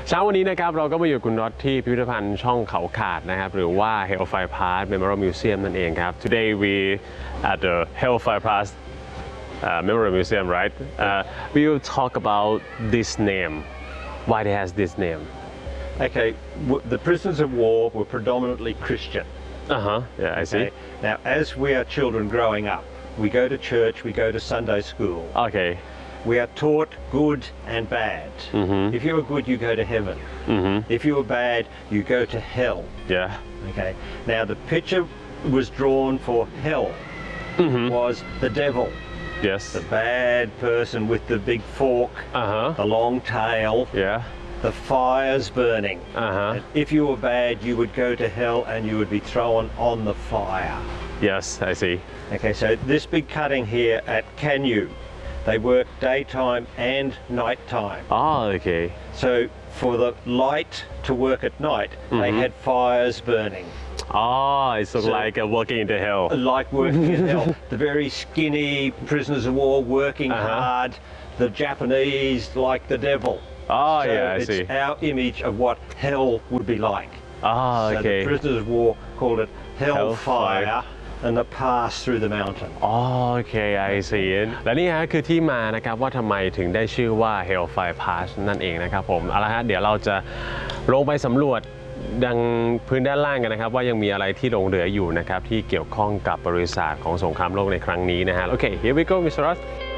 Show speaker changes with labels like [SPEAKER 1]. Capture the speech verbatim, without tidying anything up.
[SPEAKER 1] เช้าวันนี้นะครับเราก็มาอยู่คุณน็อตที่พิพิธภัณฑ์ช่องเขาขาดนะครับหรือว่า Hellfire Pass Memorial Museum นั่นเองครับ Today we at the Hellfire Pass uh, Memorial Museum, right? Uh, we will talk about this name. Why it has this name?
[SPEAKER 2] Okay, the prisoners of war were predominantly Christian.
[SPEAKER 1] Uh huh. Yeah, I see.
[SPEAKER 2] Okay? Now, as we are children growing up, we go to church, we go to Sunday school.
[SPEAKER 1] Okay.
[SPEAKER 2] We are taught good and bad.
[SPEAKER 1] Mm-hmm.
[SPEAKER 2] If you are good, you go to heaven.
[SPEAKER 1] Mm-hmm.
[SPEAKER 2] If you are bad, you go to hell.
[SPEAKER 1] Yeah.
[SPEAKER 2] Okay. Now, the picture was drawn for hell
[SPEAKER 1] Mm-hmm.
[SPEAKER 2] was the devil,
[SPEAKER 1] Yes.
[SPEAKER 2] the bad person with the big fork,
[SPEAKER 1] Uh huh.
[SPEAKER 2] the long tail,
[SPEAKER 1] Yeah.
[SPEAKER 2] the fires burning.
[SPEAKER 1] Uh huh.
[SPEAKER 2] And if you were bad, you would go to hell and you would be thrown on the fire.
[SPEAKER 1] Yes, I see.
[SPEAKER 2] Okay, so this big cutting here at Canyu, they work daytime and nighttime.
[SPEAKER 1] Oh, okay.
[SPEAKER 2] So for the light to work at night, they
[SPEAKER 1] Mhm.
[SPEAKER 2] had fires burning,
[SPEAKER 1] Oh, it's sort of
[SPEAKER 2] So-
[SPEAKER 1] like uh, working in the hell.
[SPEAKER 2] like working in hell. The very skinny prisoners of war working
[SPEAKER 1] Uh-huh.
[SPEAKER 2] hard, the Japanese like the devil.
[SPEAKER 1] Oh,
[SPEAKER 2] So
[SPEAKER 1] yeah, I
[SPEAKER 2] it's
[SPEAKER 1] see.
[SPEAKER 2] our image of what hell would be like.
[SPEAKER 1] Oh,
[SPEAKER 2] So
[SPEAKER 1] okay.
[SPEAKER 2] the prisoners of war called it
[SPEAKER 1] Hellfire.
[SPEAKER 2] hellfire, and the pass through the mountain.
[SPEAKER 1] อ๋อโอเค I see และนี่ฮะคือที่มานะครับว่าทำไมถึงได้ชื่อว่า Hellfire Pass นั่นเองนะครับผมเอาละฮะเดี๋ยวเราจะลงไปสำรวจดังพื้นด้านล่างกันนะครับว่ายังมีอะไรที่หลงเหลืออยู่นะครับที่เกี่ยวข้องกับบริษัทของสงครามโลกในครั้งนี้นะฮะโอเค here we go Mister Ross